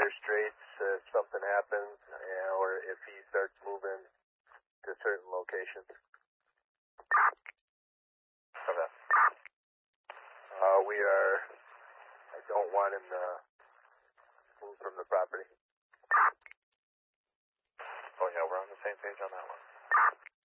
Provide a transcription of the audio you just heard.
dire straits if something happens, or if he starts moving to certain locations. Okay. I don't want him to move from the property.